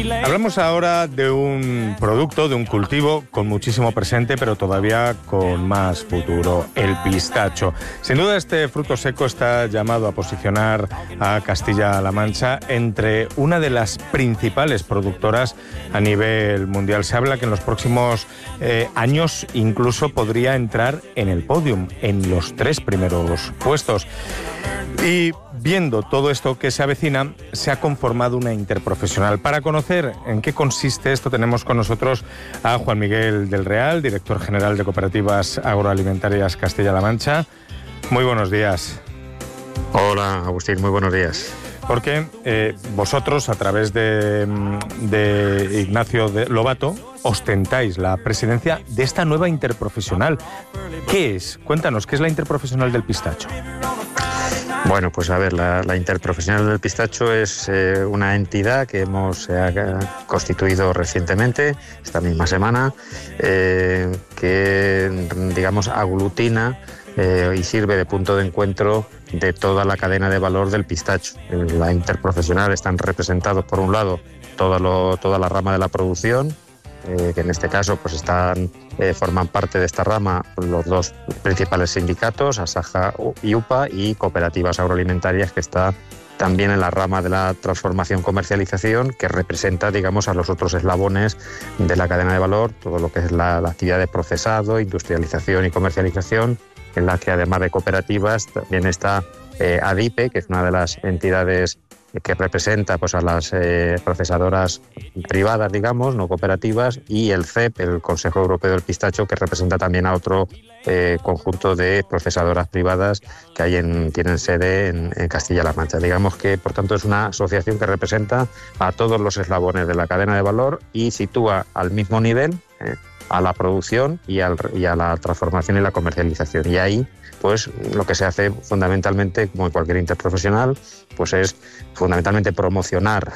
Hablamos ahora de un producto, de un cultivo con muchísimo presente, pero todavía con más futuro, el pistacho. Sin duda, este fruto seco está llamado a posicionar a Castilla-La Mancha entre una de las principales productoras a nivel mundial. Se habla que en los próximos años incluso podría entrar en el podium, en los 3 primeros puestos. Y viendo todo esto que se avecina, se ha conformado una interprofesional. Para conocer en qué consiste esto, tenemos con nosotros a Juan Miguel del Real, director general de Cooperativas Agroalimentarias Castilla-La Mancha. Muy buenos días. Hola, Agustín, muy buenos días. Porque vosotros, a través de Ignacio Lobato, ostentáis la presidencia de esta nueva interprofesional. ¿Qué es? Cuéntanos, ¿qué es la interprofesional del pistacho? Bueno, pues a ver, la Interprofesional del Pistacho es una entidad que hemos constituido recientemente, esta misma semana, que, digamos, aglutina y sirve de punto de encuentro de toda la cadena de valor del pistacho. En la Interprofesional están representados, por un lado, toda la rama de la producción, que en este caso pues forman parte de esta rama los 2 principales sindicatos, Asaja y UPA, y Cooperativas Agroalimentarias, que está también en la rama de la transformación-comercialización, que representa, digamos, a los otros eslabones de la cadena de valor, todo lo que es la actividad de procesado, industrialización y comercialización, en la que además de cooperativas también está ADIPE, que es una de las entidades que representa pues a las procesadoras privadas, digamos, no cooperativas, y el CEP, el Consejo Europeo del Pistacho, que representa también a otro conjunto de procesadoras privadas que tienen sede en Castilla-La Mancha. Digamos que, por tanto, es una asociación que representa a todos los eslabones de la cadena de valor y sitúa al mismo nivel a la producción y a la transformación y la comercialización. Y ahí, pues, lo que se hace fundamentalmente, como en cualquier interprofesional, pues es fundamentalmente promocionar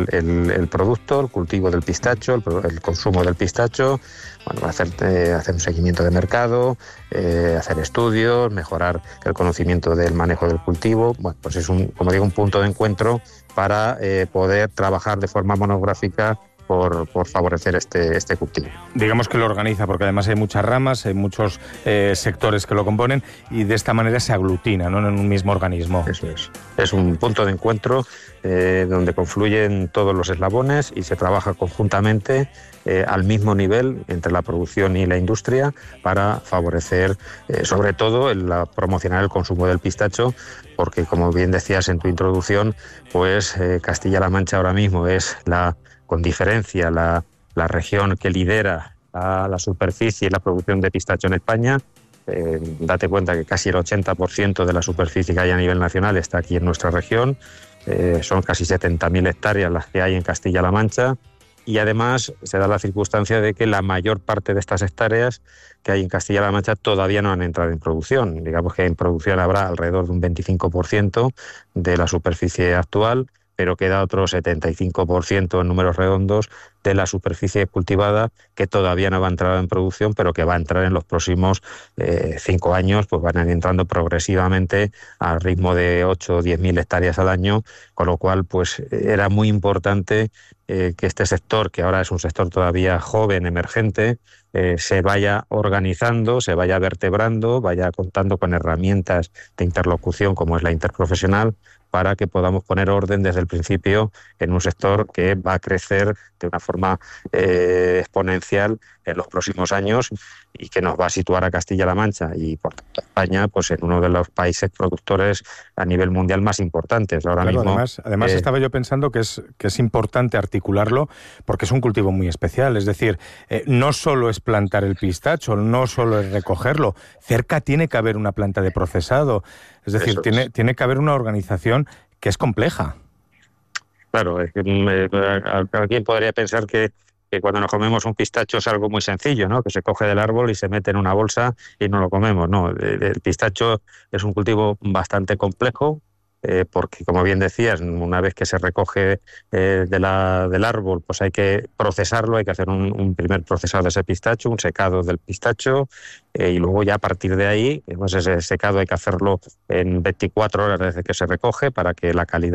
el producto, el cultivo del pistacho, el consumo del pistacho, bueno, hacer un seguimiento de mercado, hacer estudios, mejorar el conocimiento del manejo del cultivo. Bueno, pues es como digo, un punto de encuentro para poder trabajar de forma monográfica por favorecer este cultivo. Digamos que lo organiza, porque además hay muchas ramas, hay muchos sectores que lo componen, y de esta manera se aglutina, ¿no?, en un mismo organismo. Eso es. Es un punto de encuentro donde confluyen todos los eslabones y se trabaja conjuntamente al mismo nivel entre la producción y la industria para favorecer, sobre todo, promocionar el consumo del pistacho, porque, como bien decías en tu introducción, pues Castilla-La Mancha ahora mismo es con diferencia la región que lidera la superficie y la producción de pistacho en España. Date cuenta que casi el 80% de la superficie que hay a nivel nacional está aquí en nuestra región. Son casi 70.000 hectáreas las que hay en Castilla-La Mancha, y además se da la circunstancia de que la mayor parte de estas hectáreas que hay en Castilla-La Mancha todavía no han entrado en producción. Digamos que en producción habrá alrededor de un 25% de la superficie actual, pero queda otro 75% en números redondos de la superficie cultivada que todavía no va a entrar en producción, pero que va a entrar en los próximos 5 años, pues van a ir entrando progresivamente al ritmo de 8 o 10.000 hectáreas al año, con lo cual pues era muy importante que este sector, que ahora es un sector todavía joven, emergente, se vaya organizando, se vaya vertebrando, vaya contando con herramientas de interlocución como es la interprofesional, para que podamos poner orden desde el principio en un sector que va a crecer de una forma exponencial en los próximos años y que nos va a situar a Castilla-La Mancha y por tanto a España pues en uno de los países productores a nivel mundial más importantes. Ahora claro, mismo, además estaba yo pensando que es importante articularlo porque es un cultivo muy especial. Es decir, no solo es plantar el pistacho, no solo es recogerlo. Cerca tiene que haber una planta de procesado. Es decir, tiene que haber una organización que es compleja. Claro, alguien podría pensar que cuando nos comemos un pistacho es algo muy sencillo, ¿no? Que se coge del árbol y se mete en una bolsa y no lo comemos. No, el pistacho es un cultivo bastante complejo, porque, como bien decías, una vez que se recoge del árbol, pues hay que procesarlo, hay que hacer un primer procesado de ese pistacho, un secado del pistacho, y luego ya a partir de ahí, pues ese secado hay que hacerlo en 24 horas desde que se recoge para que la calidad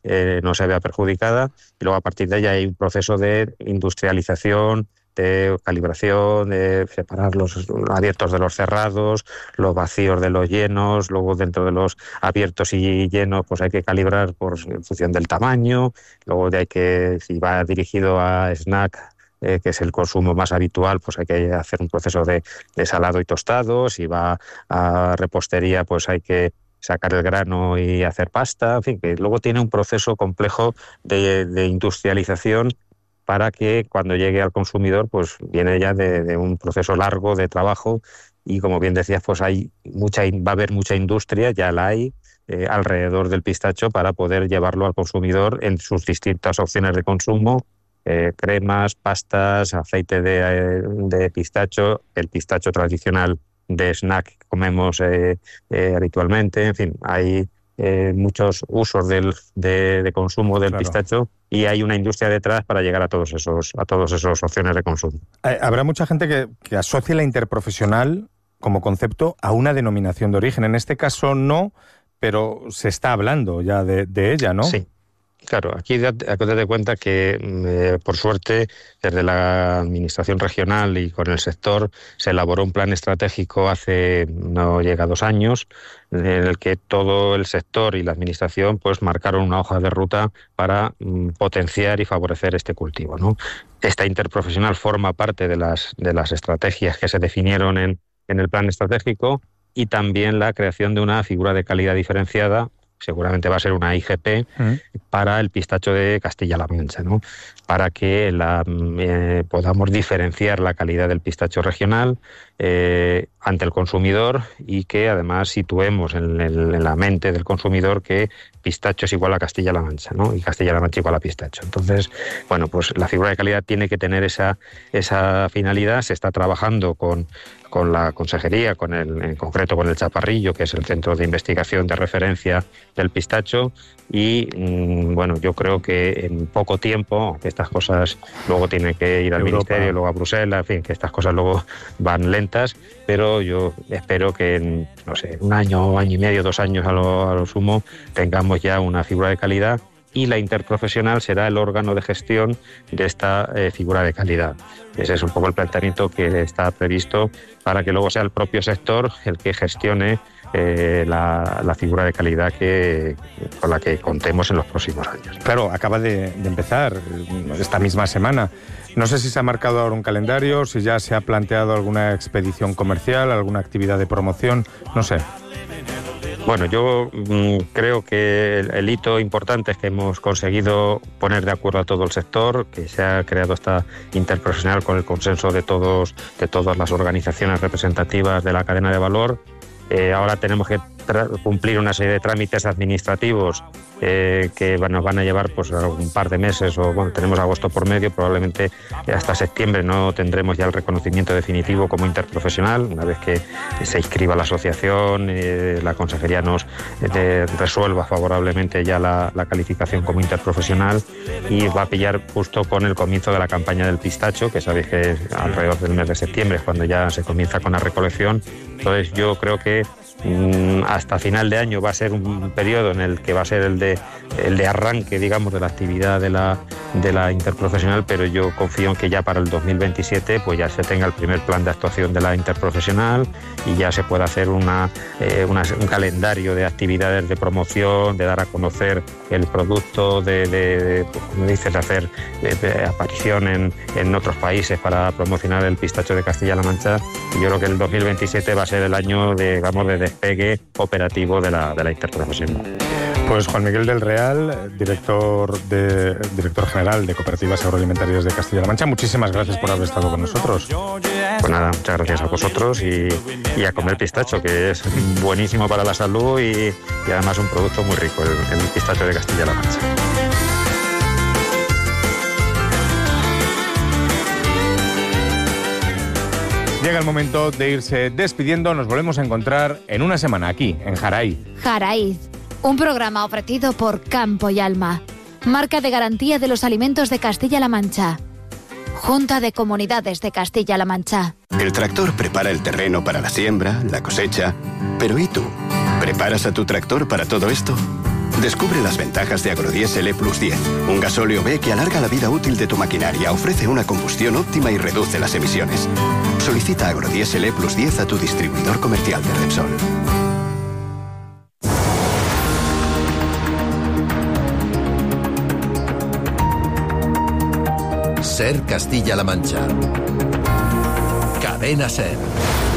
no se vea perjudicada, y luego a partir de ahí hay un proceso de industrialización, de calibración, de separar los abiertos de los cerrados, los vacíos de los llenos, luego dentro de los abiertos y llenos pues hay que calibrar en función del tamaño, luego si va dirigido a snack, que es el consumo más habitual, pues hay que hacer un proceso de salado y tostado, si va a repostería pues hay que sacar el grano y hacer pasta, en fin, que luego tiene un proceso complejo de industrialización para que cuando llegue al consumidor pues viene ya de un proceso largo de trabajo, y como bien decías pues va a haber mucha industria, ya la hay, alrededor del pistacho para poder llevarlo al consumidor en sus distintas opciones de consumo, cremas, pastas, aceite de pistacho, el pistacho tradicional de snack que comemos habitualmente, en fin, hay muchos usos de consumo del pistacho, y hay una industria detrás para llegar a todas esas opciones de consumo. Habrá mucha gente que asocie la interprofesional como concepto a una denominación de origen. En este caso no, pero se está hablando ya de ella, ¿no? Sí. Claro, aquí date cuenta que, por suerte, desde la Administración regional y con el sector, se elaboró un plan estratégico hace no llega 2 años, en el que todo el sector y la Administración pues marcaron una hoja de ruta para potenciar y favorecer este cultivo, ¿no? Esta interprofesional forma parte de las estrategias que se definieron en el plan estratégico, y también la creación de una figura de calidad diferenciada, seguramente va a ser una IGP, para el pistacho de Castilla-La Mancha, ¿no? Para que podamos diferenciar la calidad del pistacho regional ante el consumidor, y que además situemos en la mente del consumidor que pistacho es igual a Castilla-La Mancha, ¿no? Y Castilla-La Mancha igual a pistacho. Entonces, bueno, pues la figura de calidad tiene que tener esa finalidad. Se está trabajando con la consejería, en concreto con el Chaparrillo, que es el centro de investigación de referencia del pistacho, y bueno, yo creo que en poco tiempo, aunque estas cosas luego tienen que ir al Ministerio, luego a Bruselas, en fin, que estas cosas luego van lentas, pero yo espero que en, no sé, 1 año, año y medio, 2 años a lo sumo, tengamos ya una figura de calidad, y la interprofesional será el órgano de gestión de esta figura de calidad. Ese es un poco el planteamiento que está previsto, para que luego sea el propio sector el que gestione la figura de calidad con la que contemos en los próximos años. Claro, acaba de empezar esta misma semana. No sé si se ha marcado ahora un calendario, si ya se ha planteado alguna expedición comercial, alguna actividad de promoción, no sé. Bueno, yo creo que el hito importante es que hemos conseguido poner de acuerdo a todo el sector, que se ha creado esta interprofesional con el consenso de todas las organizaciones representativas de la cadena de valor. Ahora tenemos que cumplir una serie de trámites administrativos que nos van a llevar pues un par de meses, o bueno, tenemos agosto por medio, probablemente hasta septiembre no tendremos ya el reconocimiento definitivo como interprofesional. Una vez que se inscriba la asociación, la consejería nos resuelva favorablemente ya la calificación como interprofesional, y va a pillar justo con el comienzo de la campaña del pistacho, que sabéis que alrededor del mes de septiembre es cuando ya se comienza con la recolección. Entonces yo creo que hasta final de año va a ser un periodo en el que va a ser el de arranque, digamos, de la actividad de la interprofesional, pero yo confío en que ya para el 2027 pues ya se tenga el primer plan de actuación de la interprofesional, y ya se pueda hacer un calendario de actividades de promoción, de dar a conocer el producto, como dices, de hacer aparición en otros países para promocionar el pistacho de Castilla-La Mancha. Y yo creo que el 2027 va a ser el año de despegue operativo de la interprofesional. Pues Juan Miguel del Real, director general de Cooperativas Agroalimentarias de Castilla-La Mancha, muchísimas gracias por haber estado con nosotros. Pues nada, muchas gracias a vosotros, y a comer pistacho, que es buenísimo para la salud y además un producto muy rico, el pistacho de Castilla-La Mancha. Llega el momento de irse despidiendo. Nos volvemos a encontrar en una semana aquí, en Jaraíz. Jaraíz, un programa ofrecido por Campo y Alma, marca de garantía de los alimentos de Castilla-La Mancha. Junta de Comunidades de Castilla-La Mancha. El tractor prepara el terreno para la siembra, la cosecha. Pero ¿y tú? ¿Preparas a tu tractor para todo esto? Descubre las ventajas de Agrodiesel E Plus 10, un gasóleo B que alarga la vida útil de tu maquinaria, ofrece una combustión óptima y reduce las emisiones. Solicita Agrodiesel E Plus 10 a tu distribuidor comercial de Repsol. Ser Castilla-La Mancha. Cadena Ser.